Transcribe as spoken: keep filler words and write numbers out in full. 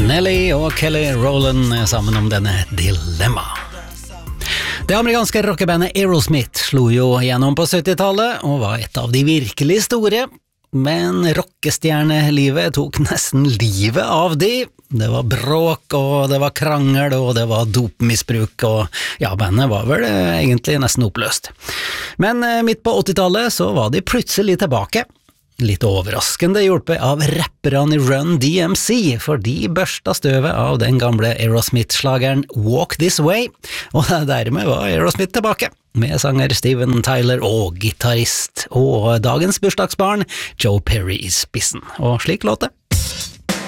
Nelly og Kelly Rowland er sammen om denne Dilemma. Det amerikanske rockebandet Aerosmith slo jo gjennom på syttitallet og var et av de virkelig store, men rockestjernelivet tok nesten livet av de. Det var bråk, og det var krangel, og det var dopmisbruk, og ja, bandet var vel egentlig nesten oppløst. Men midt på åttitallet så var de plutselig tilbake. Litt overraskende hjulpet av rapperne i Run D M C, for de børsta støvet av den gamle Aerosmith-slageren Walk This Way, og dermed var Aerosmith tilbake, med sanger Steven Tyler og gitarist og dagens bursdagsbarn Joe Perry i spissen, og slik låt det.